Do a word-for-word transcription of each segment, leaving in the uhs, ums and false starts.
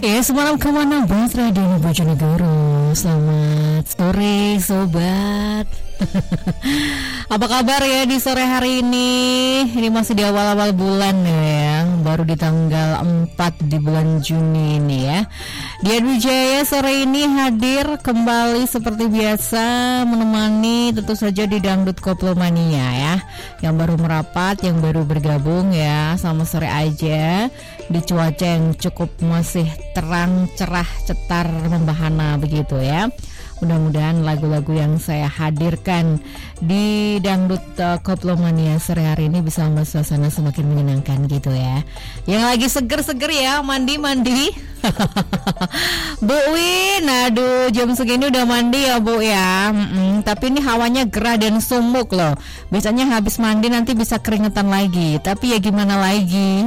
Ya, semalam kemana Bang Radio Bojonegoro. Selamat sore sobat. Apa kabar ya di sore hari ini? Ini masih di awal-awal bulan ya, baru di tanggal empat di bulan Juni ini ya. Dian Wijaya sore ini hadir kembali seperti biasa, menemani tentu saja di Dangdut Koplomania ya. Yang baru merapat, yang baru bergabung ya, sama sore aja di cuaca yang cukup masih terang, cerah, cetar, membahana begitu ya. Mudah-mudahan lagu-lagu yang saya hadirkan di Dangdut uh, Koplomania sore hari ini bisa membuat suasana semakin menyenangkan gitu ya. Yang lagi seger-seger ya, mandi-mandi. Bu Win, aduh jam segini udah mandi ya Bu ya. Mm-mm, tapi ini hawanya gerah dan sumuk loh. Biasanya habis mandi nanti bisa keringetan lagi. Tapi ya gimana lagi.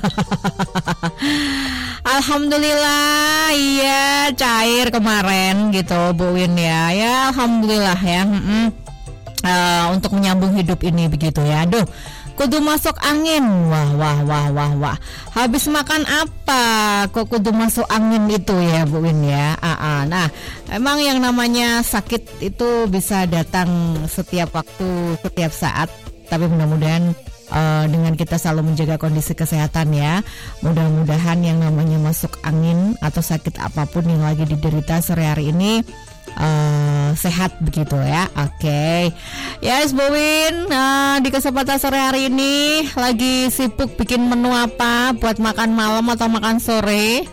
Alhamdulillah, iya cair kemarin gitu Bu Win ya. Ya alhamdulillah ya. Mm-mm. Uh, untuk menyambung hidup ini begitu ya. Aduh, kudu masuk angin. Wah wah wah wah wah. Habis makan apa kok kudu masuk angin itu ya Bu Win ya. Aa, nah, emang yang namanya sakit itu bisa datang setiap waktu, setiap saat. Tapi mudah-mudahan uh, dengan kita selalu menjaga kondisi kesehatan ya. Mudah-mudahan yang namanya masuk angin atau sakit apapun yang lagi diderita sore hari ini Uh, sehat begitu ya. Oke okay. Ya yes, Bu Win, uh, di kesempatan sore hari ini lagi sibuk bikin menu apa buat makan malam atau makan sore?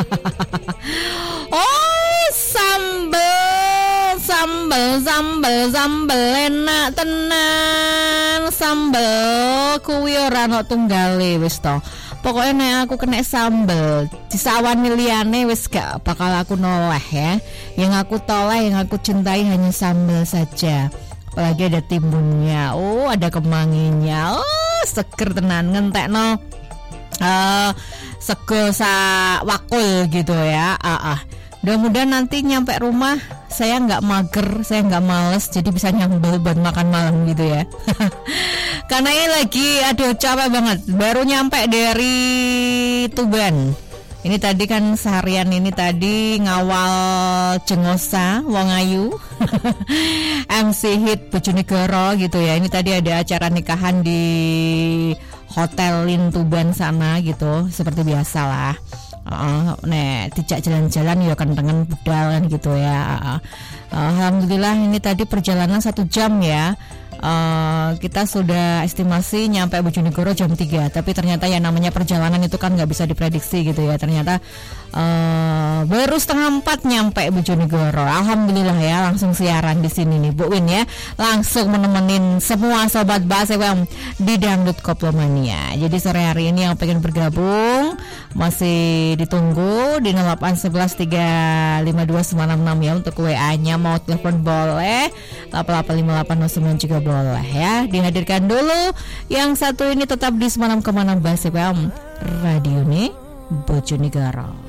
Oh, sambel sambel sambel sambel enak tenan. Sambel kuwi ora ono tunggale wis to. Pokoknya nek aku kena sambel disawani liyane wis gak bakal aku noleh ya. Yang aku toleh, yang aku cintai hanya sambel saja. Apalagi ada timunnya, oh ada kemanginya, oh seger tenan ngentekno uh, sego sa wakul gitu ya. Ah, ah. Mudah-mudahan nanti nyampe rumah saya nggak mager, saya nggak males, jadi bisa nyambel buat makan malam gitu ya. Karena ini lagi, aduh capek banget, baru nyampe dari Tuban. Ini tadi kan seharian ini tadi ngawal Cengosa, Wongayu, M C Hit Bojonegoro gitu ya. Ini tadi ada acara nikahan di hotelin Tuban sana gitu, seperti biasa lah. Uh, nek tidak jalan-jalan ya kentengan budal kan gitu ya. Uh, uh, Alhamdulillah ini tadi perjalanan satu jam ya. Uh, kita sudah estimasi nyampe Bojonegoro jam tiga. Tapi ternyata ya namanya perjalanan itu kan gak bisa diprediksi gitu ya. Ternyata uh, baru setengah empat nyampe Bojonegoro. Alhamdulillah ya, langsung siaran di sini nih Bu Win ya. Langsung menemenin semua sobat Bas F M di Dangdut Koplomania. Jadi sore hari ini yang pengen bergabung masih ditunggu di nol delapan satu satu tiga lima dua sembilan enam enam ya. Untuk W A-nya mau telepon boleh, delapan delapan lima delapan nol sembilan juga boleh ya. Dihadirkan dulu. Yang satu ini tetap di sembilan enam koma enam Bas F M Radio nih Bojonegoro.